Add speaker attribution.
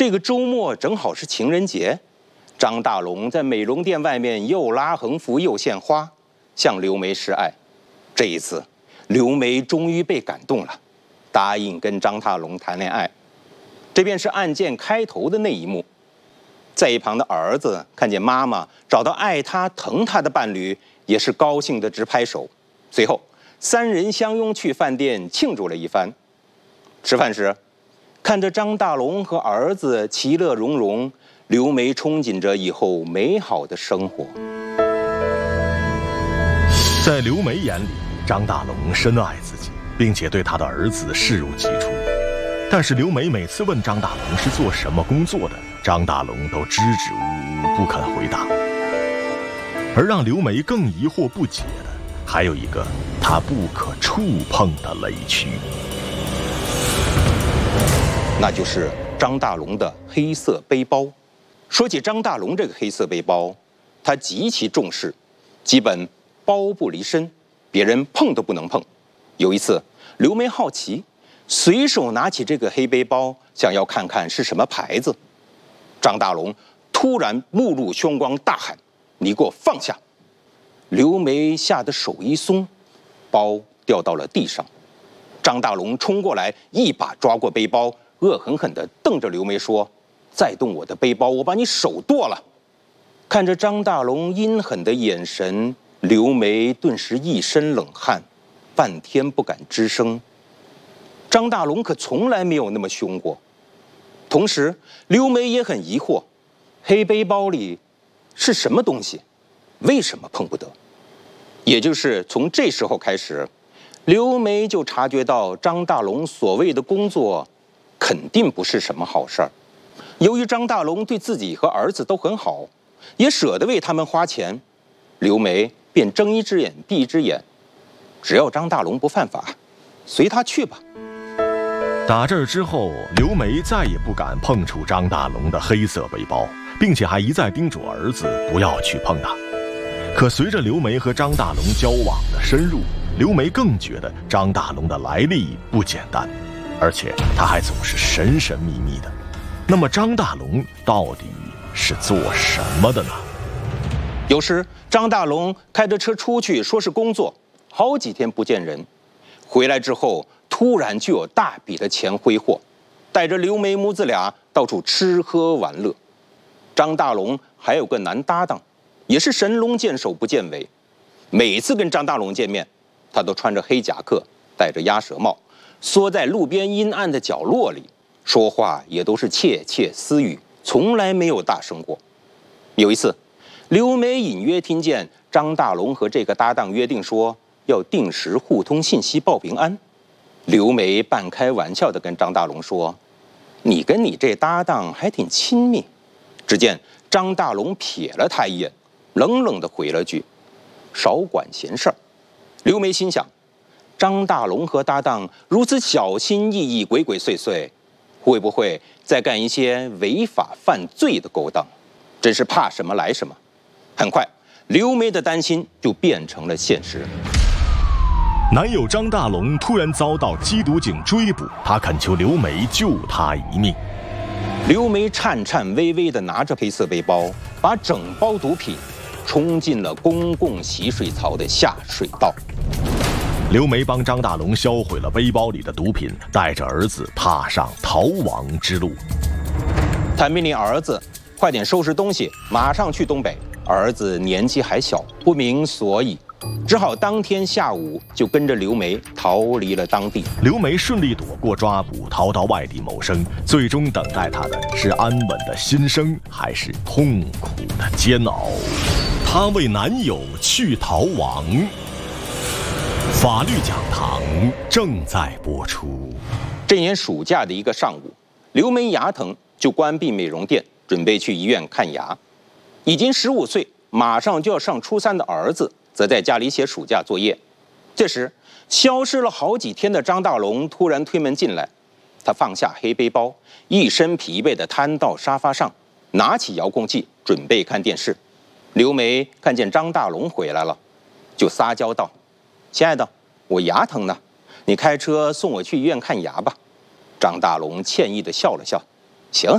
Speaker 1: 这个周末正好是情人节，张大龙在美容店外面又拉横幅又献花，向刘梅示爱。这一次，刘梅终于被感动了，答应跟张大龙谈恋爱。这便是案件开头的那一幕。在一旁的儿子看见妈妈找到爱他疼他的伴侣，也是高兴得直拍手。随后，三人相拥去饭店庆祝了一番。吃饭时，看着张大龙和儿子其乐融融，刘梅憧憬着以后美好的生活。
Speaker 2: 在刘梅眼里，张大龙深爱自己，并且对他的儿子视如己出。但是刘梅每次问张大龙是做什么工作的，张大龙都支支吾吾不肯回答。而让刘梅更疑惑不解的，还有一个他不可触碰的雷区，
Speaker 1: 那就是张大龙的黑色背包。说起张大龙这个黑色背包，他极其重视，基本包不离身，别人碰都不能碰。有一次，刘梅好奇，随手拿起这个黑背包，想要看看是什么牌子。张大龙突然目露凶光，大喊：“你给我放下！”刘梅吓得手一松，包掉到了地上。张大龙冲过来，一把抓过背包，恶狠狠地瞪着刘梅说：“再动我的背包，我把你手剁了！”看着张大龙阴狠的眼神，刘梅顿时一身冷汗，半天不敢吱声。张大龙可从来没有那么凶过。同时，刘梅也很疑惑，黑背包里是什么东西，为什么碰不得？也就是从这时候开始，刘梅就察觉到张大龙所谓的工作肯定不是什么好事儿。由于张大龙对自己和儿子都很好，也舍得为他们花钱，刘梅便睁一只眼闭一只眼，只要张大龙不犯法，随他去吧。
Speaker 2: 打这儿之后，刘梅再也不敢碰触张大龙的黑色背包，并且还一再叮嘱儿子不要去碰它。可随着刘梅和张大龙交往的深入，刘梅更觉得张大龙的来历不简单，而且他还总是神神秘秘的。那么张大龙到底是做什么的呢？
Speaker 1: 有时张大龙开着车出去，说是工作，好几天不见人，回来之后突然就有大笔的钱挥霍，带着刘梅母子俩到处吃喝玩乐。张大龙还有个男搭档，也是神龙见首不见尾，每次跟张大龙见面，他都穿着黑夹克，戴着鸭舌帽，缩在路边阴暗的角落里，说话也都是窃窃私语，从来没有大声过。有一次，刘梅隐约听见张大龙和这个搭档约定说要定时互通信息报平安。刘梅半开玩笑地跟张大龙说：“你跟你这搭档还挺亲密。”只见张大龙瞥了他一眼，冷冷地回了句：“少管闲事儿。”刘梅心想，张大龙和搭档如此小心翼翼、鬼鬼祟祟，会不会再干一些违法犯罪的勾当？真是怕什么来什么。很快，刘梅的担心就变成了现实。
Speaker 2: 男友张大龙突然遭到缉毒警追捕，他恳求刘梅救他一命。
Speaker 1: 刘梅颤颤巍巍地拿着黑色背包，把整包毒品冲进了公共洗水槽的下水道。
Speaker 2: 刘梅帮张大龙销毁了背包里的毒品，带着儿子踏上逃亡之路。
Speaker 1: 他命令儿子快点收拾东西，马上去东北。儿子年纪还小，不明所以，只好当天下午就跟着刘梅逃离了当地。
Speaker 2: 刘梅顺利躲过抓捕，逃到外地谋生，最终等待她的是安稳的新生，还是痛苦的煎熬？她为男友去逃亡。法律讲堂正在播出。
Speaker 1: 这年暑假的一个上午，刘梅牙疼，就关闭美容店，准备去医院看牙。已经15岁，马上就要上初3的儿子，则在家里写暑假作业。这时，消失了好几天的张大龙突然推门进来，他放下黑背包，一身疲惫地瘫到沙发上，拿起遥控器准备看电视。刘梅看见张大龙回来了，就撒娇道：“亲爱的，我牙疼呢，你开车送我去医院看牙吧。”张大龙歉意地笑了笑：“行，